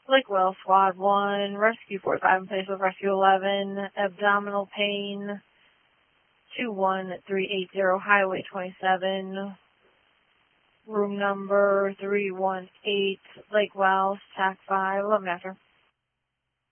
Lakewell, Squad 1, Rescue 45 in place with Rescue 11, abdominal pain, 21380, Highway 27, room number 318, Lakewell, TAC 5, 11 after.